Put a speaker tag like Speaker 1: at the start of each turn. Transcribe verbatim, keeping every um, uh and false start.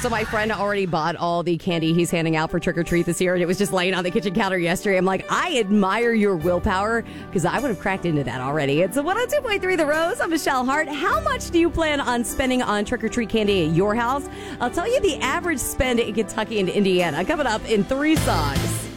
Speaker 1: So my friend already bought all the candy he's handing out for trick or treat this year, and it was just laying on the kitchen counter yesterday. I'm like, I admire your willpower because I would have cracked into that already. It's a one oh two point three The Rose. I'm Michelle Hart. How much do you plan on spending on trick or treat candy at your house? I'll tell you the average spend in Kentucky and Indiana coming up in three songs.